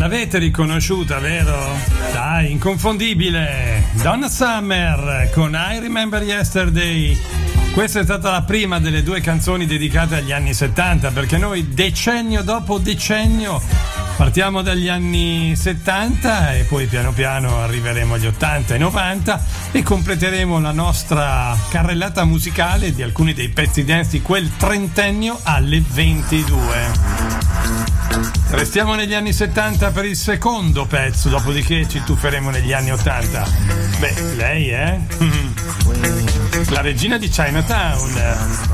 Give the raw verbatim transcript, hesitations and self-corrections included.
L'avete riconosciuta, vero? Dai, inconfondibile. Donna Summer con I Remember Yesterday. Questa è stata la prima delle due canzoni dedicate agli anni settanta, perché noi decennio dopo decennio partiamo dagli anni settanta e poi piano piano arriveremo agli ottanta e novanta e completeremo la nostra carrellata musicale di alcuni dei pezzi dance di quel trentennio alle ventidue. Restiamo negli anni settanta per il secondo pezzo, dopodiché ci tufferemo negli anni ottanta. Beh, lei è la regina di Chinatown.